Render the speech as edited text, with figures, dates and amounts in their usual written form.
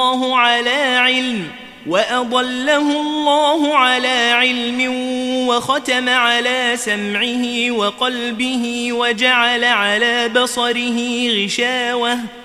الله على علم وختم على سمعه وقلبه وجعل على بصره غشاوة